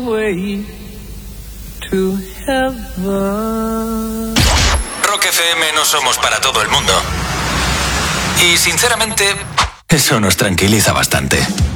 way to heaven. Rock FM no somos para todo el mundo. Y sinceramente, eso nos tranquiliza bastante.